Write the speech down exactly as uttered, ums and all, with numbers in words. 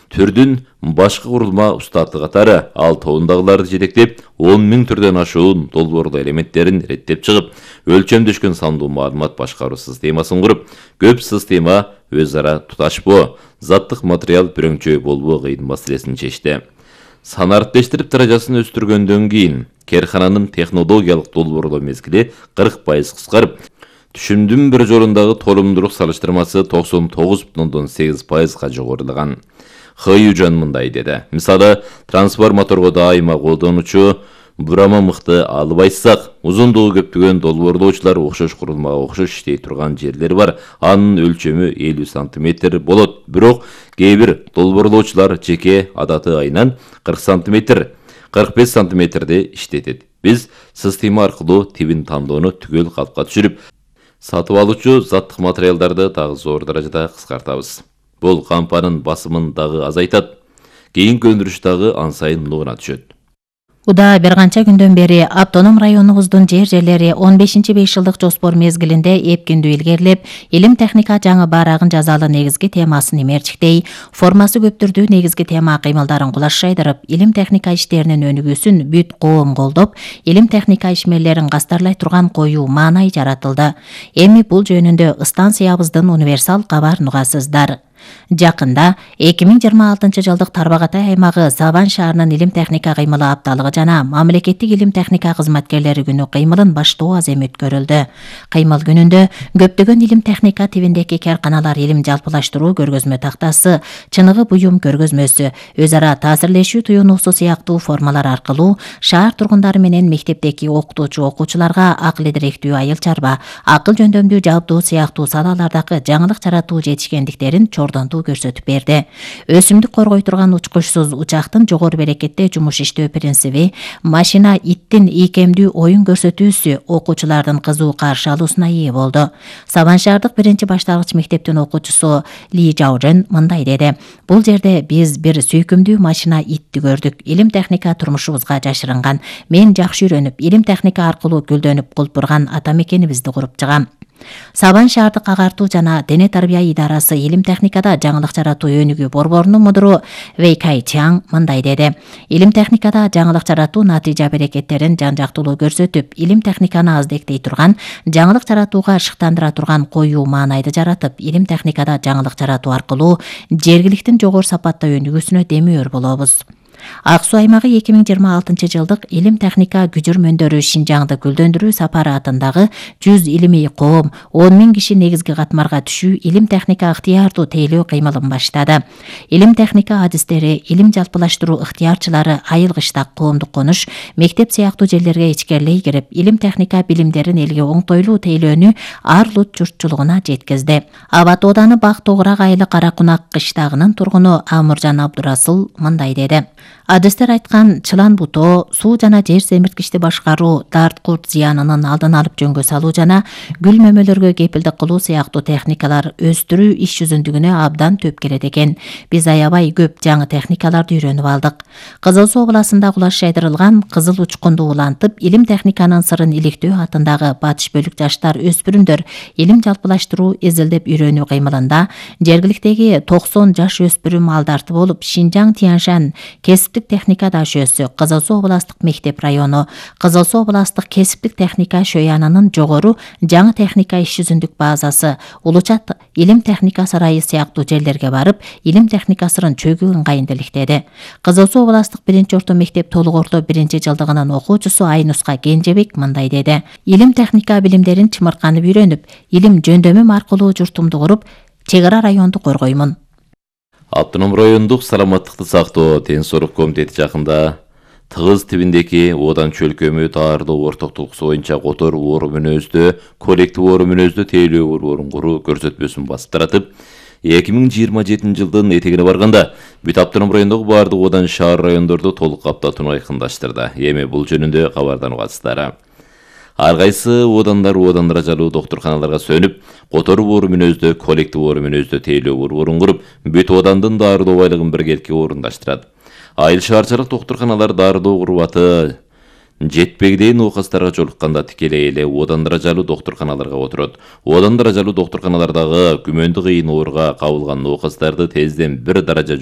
түрдүн башкы курулма устаты катары ал тобундагыларды жетектеп он миң түрдөн ашуун долбоорлуу элементтерин реттеп чыгып, өлчөмдөшкөн сандуу маалымат башкаруу системасын куруп, көп система өз ара туташпоо, заттык материал бирөңчө болбоо кыйын маселесин чечти. Санариптештирип даражасын өстүргөндөн кийин керкананын технологиялык долбоорлоо мезгили кырк пайыз кыскарып, түшүмдүн бир жорундагы толумдуулук салыштырмасы токсон тогуз бүтүн ондон сегиз пайызга жогорулаган. Хыюжан мындай деди. Мисалы, трансформаторго дайыма колдонуучу бурама мыкты алып айтсак, узундугу көптөгөн долбоорлоочулар окшош курулмага окшош иштей турган жерлери бар. Анын өлчөмү элүү сантиметр болот. Бирок кээ бир долбоорлоочулар жеке адаты айынан кырк сантиметр, кырк беш сантиметрди иштетет. Биз система аркылуу тибин тандоону түгөл калпка түшүрүп, сатып алуучу заттык материалдарды дагы зор даражада кыскартабыз. Бул кампанын басымын дагы азайтат. Кийинки өндүрүш дагы ан сайын нугуна түшөт. Уда бир канча күндөн бери автоном районубуздун жер жерлери он бешинчи беш жылдык жоспор мезгилинде эпкиндүү илгерилеп, илим техника жаңы барагын жазалы негизги темасын имерчиктей, формасы көптүрдүү негизги тема кыймылдарын кулаш жайдырып, илим техника иштеринин өнүгүүсүн бүт коом колдоп, илим техника ишмерлерин гастарлай турган коюу маанай жаратылды. Эми бул жөнүндө станциябыздын универсал кабарын угасыздар. Жакында эки миң жыйырма алтынчы жылдык Тарбагатай аймагы Сабан шаарынын илим техника кыймылы апталыгы жана мамлекеттик илим техника кызматкерлери күнү кыймылын баштоо азем өткөрүлдү. Кыймыл күнүндө көптөгөн илим техника тибиндеги керканалар илим жалпылаштыруу көргөзмө тактасы, чыныгы буюм көргөзмөсү, өз ара таасирлешүү туюнуусу сыяктуу формалар аркылуу шаар тургундары менен мектептеги окутуучу окуучуларга акыл идиректүү айыл чарба, акыл жөндөмдүү жабдуу сыяктуу салалардагы жаңылык жаратуу жетишкендиктерин чордонтуу көрсөтүп берди. Өсүмдүк коргой турган учкучсуз учактын жогору берекетте жумуш иштөө принциби, машина иттин ийкемдүү оюн көрсөтүүсү окуучулардын кызуу каршы алуусуна ээ болду. Сабан шаардык биринчи башталгыч мектептин окуучусу Ли Жаужен мындай деди. Бул жерде биз бир сүйкүмдүү машина итти көрдүк. Илим техника турмушубузга жашырынган. Мен жакшы үйрөнүп, илим техника аркылуу гүлдөнүп кулпурган ата мекенибизди куруп чыгам. Сабан шаардык агартуу жана дене тарбия идарасы илим техникада жаңылык жаратуу өнүгүү борборунун мудуру Вэй Кай Чаң мындай деди. Илим техникада жаңылык жаратуу натыйжа берекеттерин жан жактуулуу көрсөтүп, илим техниканы аздектей турган, жаңылык жаратууга шыктандыра турган коюу маанайды жаратып, илим техникада жаңылык жаратуу аркылуу жергиликтин жогору сапатта өнүгүүсүнө демөөр болобуз. Ак Суу аймагы эки миң жыйырма алтынчы жылдык илим техника күжүрмөндөрү Шинжаңды гүлдөндүрүү сапары атындагы жүз илимий коом он миң киши негизги катмарга түшүү илим техника ыктыярдуу тейлөө кыймылын баштады. Илим техника адистери, илим жалпылаштыруу ыктыярчылары айыл кыштак коомдук конуш, мектеп сыяктуу жерлерге ичкерлей кирип, илим техника билимдерин элге оңтойлуу тейлөөнү ар улут журтчулугуна жеткизди. Абат ооданы Бак Тогурак айылы Каракунак кыштагынын тургуну Амуржан Абдурасыл мындай деди. Адыстар айткан чылан бутоо, суу жана жер семирткичти башкаруу, дарт курт зыянынын алдын алып жөнгө салуу жана гүл мөмөлөргө кепилдик кылуу сыяктуу техникалар өстүрүү иш жүзүндүгүнө абдан төп келет экен. Биз аябай көп жаңы техникаларды үйрөнүп алдык. Кызыл Суу областында кулаш жайдырылган Кызыл Учкунду улантып, илим техниканын сырын иликтөө атындагы батыш бөлүк жаштар өспүрүмдөр илим жалпылаштыруу изилдеп үйрөнүү кыймылында жергиликтеги токсон жаш өспүрүм алдарты болуп, Шинжаң Тяньшань кесиптик техника дашөөсү, Кызыл Суу областык мектеп району, Кызыл Суу областык кесиптик техника шөянынын жогору жаңы техника иш жүзүндүк базасы, Улучат илим техника сарайы сыяктуу жерлерге барып, илим техника сырын чөгүү ыңгайын иликтеди. Кызыл Суу областык биринчи орто мектеп толук орто биринчи жылдыгынын окуучусу Айнуска Кенжебек мындай деди. Илим техника билимдерин чымырканып үйрөнүп, илим жөндөмүм аркылуу журтумду куруп, чек ара районду коргоймун. Автоном райондук саламаттыкты сактоо Тен соолук комитети жакында тыгыз тибиндеги Одан чөлкөмү таардоо ортоктулуксу боюнча котор оору мүнөздө, коллектив оору мүнөздө тейлөө борборун куруу көрсөтмөсүн басып таратып, эки миң жыйырма жетинчи жылдын этегине барганда бүт автоном райондогу баардык Одан шаар райондорду толук каптатууну айкындаштырды. Эми бул жөнүндө кабардан угасыздар. Ар кайсы одандар одан даражалуу доктурканаларга сөнүп, котор оору мүнөздө, коллектив оору мүнөздө тейлөө борборун куруп, бүт одандын дарылоо байлыгын биргеликке орундаштырат. Айыл шаарчалык доктурканалар дарылоо курубаты жетпегидей оокастарга жолукканда тикелей эле одан даражалуу доктурканаларга отурат. Одан даражалуу доктурканалардагы күмөндү кыйын ооруга кабылган оокастарды тезден бир даража